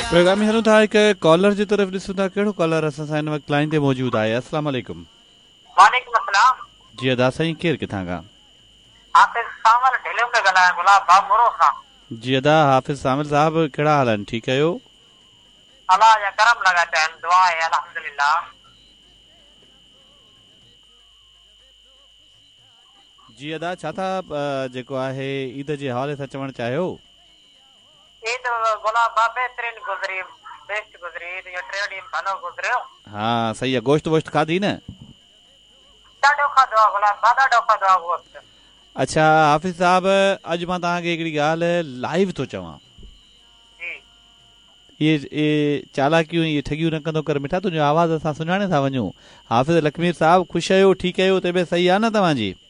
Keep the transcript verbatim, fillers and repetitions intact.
Programme में हलूं था हिकु कॉलर जी तरफ़ ॾिसूं था कहिड़ो कॉलर असां सां हिन वक़्तु लाइन ते मौजूदु आहे। अस्सलाम वालेकुम। वालेकुम अस्सलाम। जी अदा साईं, केरु किथां खां? हाफिज़ सामल ढिलियो पे ॻाल्हायां गुलाब बामुरो खां। जी अदा हाफ़िज़ सामिल साहब, कहिड़ा हाल आहिनि? ठीकु आहियो? अल्लाह जा करम लॻा चवनि, दुआ आहे अल्हम्दुलिल्लाह। जी अदा, छा था जेको आहे ईद जे हवाले सां चवणु चाहियो? ईद गुलाब बा बेहतरीन गुज़री, बेस्ट गुज़री, ईद जो टे ॾींहं भलो गुज़रियो। हा सही आहे। गोश्त वोश्त खाधी न? ॾाढो खाधो आहे गुलाब बा, ॾाढो खाधो आहे गोश्त। अच्छा हाफ़िज़ साहब, अॼु मां तव्हांखे हिकिड़ी ॻाल्हि लाइव थो चवां। इहे इहे चालाकियूं इहे ठगियूं न कंदो कर मिठा, तुंहिंजो आवाज़ असां सुञाणे था वञूं। हाफ़िज़ लखमीर साहब, ख़ुशि आहियो? ठीकु आहियो? तबियत सही आहे न तव्हांजी?